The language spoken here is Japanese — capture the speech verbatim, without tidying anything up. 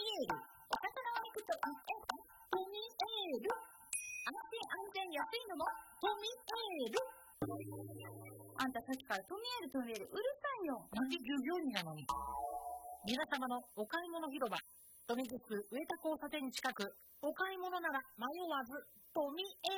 エール。お魚を肉とあえたトミエール。安心安全安いのもトミエール。あんたさっきからトミエールトミエールうるさいよ。 同じ従業員なのに。皆様のお買い物広場、富城区上田交差点近く、お買い物なら迷わずトミエール。